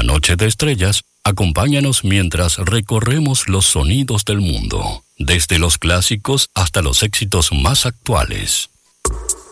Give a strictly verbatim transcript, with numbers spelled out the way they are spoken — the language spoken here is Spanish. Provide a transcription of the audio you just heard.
Noche de Estrellas, acompáñanos mientras recorremos los sonidos del mundo, desde los clásicos hasta los éxitos más actuales.